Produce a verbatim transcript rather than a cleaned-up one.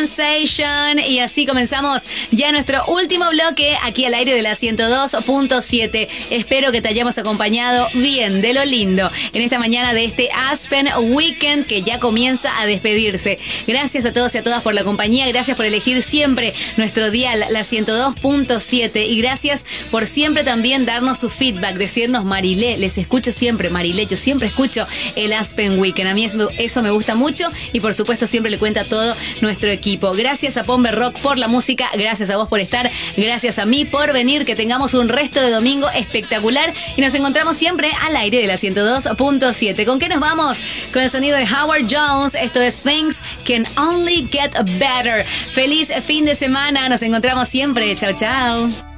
Sensation. Y así comenzamos ya nuestro último bloque aquí al aire de la ciento dos punto siete. Espero que te hayamos acompañado bien, de lo lindo, en esta mañana de este Aspen Weekend que ya comienza a despedirse. Gracias a todos y a todas por la compañía. Gracias por elegir siempre nuestro dial, la ciento dos punto siete. Y gracias por siempre también darnos su feedback, decirnos: Marilé, les escucho siempre. Marilé, yo siempre escucho el Aspen Weekend. A mí eso, eso me gusta mucho y por supuesto siempre le cuenta a todo nuestro equipo. Gracias a Pombe Rock por la música, gracias a vos por estar, gracias a mí por venir, que tengamos un resto de domingo espectacular y nos encontramos siempre al aire de la ciento dos punto siete. ¿Con qué nos vamos? Con el sonido de Howard Jones. Esto es Things Can Only Get Better. Feliz fin de semana, nos encontramos siempre. Chao, chao.